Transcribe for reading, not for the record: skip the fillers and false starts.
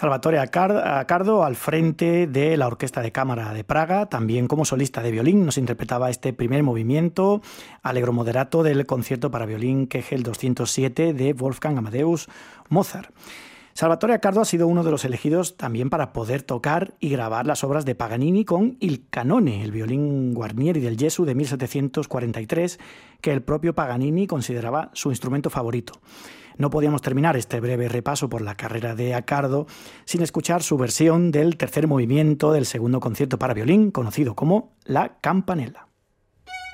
Salvatore Accardo al frente de la Orquesta de Cámara de Praga, también como solista de violín, nos interpretaba este primer movimiento, Allegro moderato del concierto para violín Kegel 207 de Wolfgang Amadeus Mozart. Salvatore Accardo ha sido uno de los elegidos también para poder tocar y grabar las obras de Paganini con il Canone, el violín Guarnieri del Gesù de 1743, que el propio Paganini consideraba su instrumento favorito. No podíamos terminar este breve repaso por la carrera de Accardo sin escuchar su versión del tercer movimiento del segundo concierto para violín, conocido como La Campanella.